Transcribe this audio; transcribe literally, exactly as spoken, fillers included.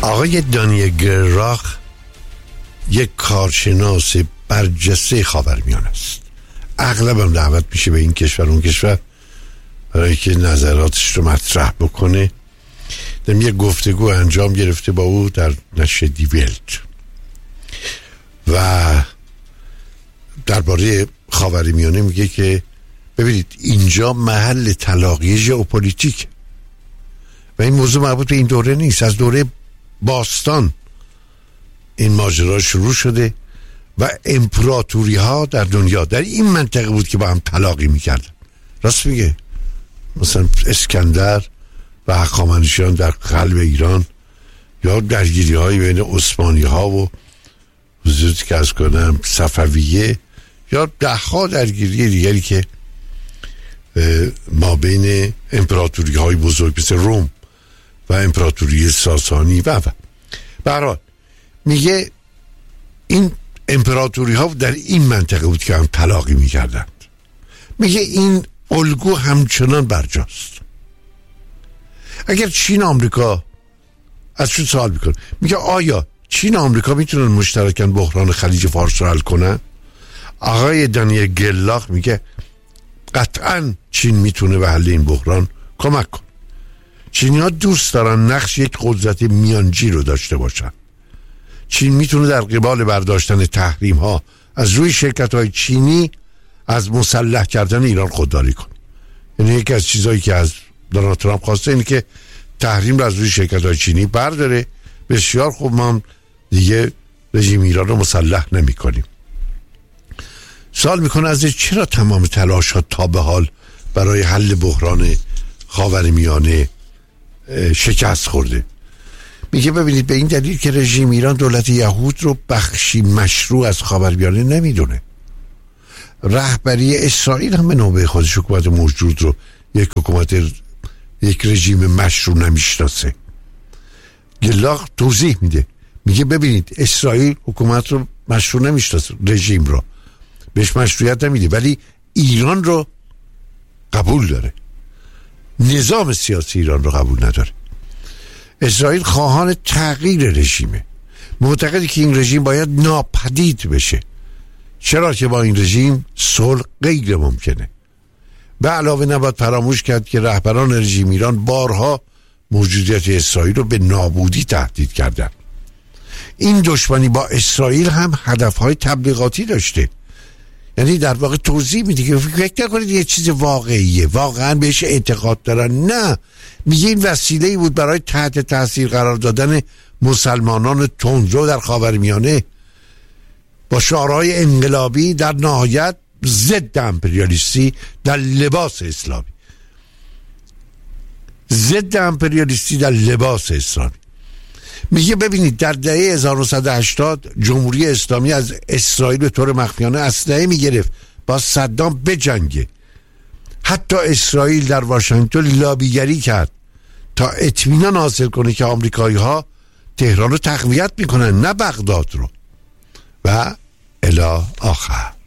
آقای دانیل گراخ یک کارشناس برجسته خاورمیانه است. اغلب هم دعوت میشه به این کشور اون کشور برای که نظراتش رو مطرح بکنه. دم یک گفتگو انجام گرفته با او در نشر دی ولت و درباره خاورمیانه میگه که ببینید اینجا محل تلاقی ژئوپلیتیک و این موضوع مربوط به این دوره نیست. از دوره باستان این ماجرا شروع شده و امپراتوری ها در دنیا در این منطقه بود که با هم تلاقی میکردن. راست میگه. مثلا اسکندر و هخامنشیان در قلب ایران، یا درگیری های بین عثمانی ها و حضورت که از کنم صفویه، یا ده ها درگیری دیگری که ما بین امپراتوری های بزرگ مثل روم و امپراتوری ساسانی و و برحال میگه این امپراتوری ها در این منطقه بود که هم تلاقی میکردند. میگه این الگو همچنان برجاست. اگر چین و آمریکا، از چون سوال میکنه، میگه آیا چین و آمریکا میتونن مشترکاً بحران خلیج فارس رو حل کنن؟ آقای دانیل گراخ میگه قطعاً چین میتونه به حل این بحران کمک کنه. چینی ها دوست دارن نقش یک قدرت میانجی رو داشته باشن. چین میتونه در قبال برداشتن تحریم ها از روی شرکت های چینی از مسلح کردن ایران خودداری کنه. یعنی یکی از چیزهایی که از دونالد ترامپ خواسته اینه که تحریم رو از روی شرکت های چینی برداره. بسیار خوب، ما هم دیگه رژیم ایران رو مسلح نمی کنیم. سوال میکنه از چرا تمام تلاش ها تا به حال برای حل بحران خاورمیانه شکست خورده؟ میگه ببینید به این دلیل که رژیم ایران دولت یهود رو بخشی مشروع از خاورمیانه نمیدونه. رهبری اسرائیل هم به نوبه خودش حکومت موجود رو یک حکومت یک رژیم مشروع نمیشناسه. گراخ توضیح میده، میگه ببینید اسرائیل حکومت رو مشروع نمیشناسه، رژیم رو بهش مشروعیت نمیده، ولی ایران رو قبول داره، نظام سیاسی ایران رو قبول نداره. اسرائیل خواهان تغییر رژیمه، معتقدی که این رژیم باید ناپدید بشه، چرا که با این رژیم صلح غیر ممکنه. به علاوه نباید فراموش کرد که رهبران رژیم ایران بارها موجودیت اسرائیل رو به نابودی تهدید کردن. این دشمنی با اسرائیل هم هدفهای تبلیغاتی داشته. یعنی در واقع توضیح میده که فکر نکنید یه چیز واقعیه، واقعا بهش اعتقاد دارن. نه، میگه این وسیله‌ای بود برای تحت تاثیر قرار دادن مسلمانان تندرو در خاورمیانه با شعارهای انقلابی، در نهایت ضد امپریالیستی در لباس اسلامی. ضد امپریالیستی در لباس اسلامی. میگه ببینید در دهه هزار و نهصد و هشتاد جمهوری اسلامی از اسرائیل به طور مخفیانه اسلحه میگرفت با صدام بجنگه. حتی اسرائیل در واشنگتن لابیگری کرد تا اطمینان حاصل کنه که آمریکایی ها تهران رو تقویت میکنن، نه بغداد رو. و الی آخر.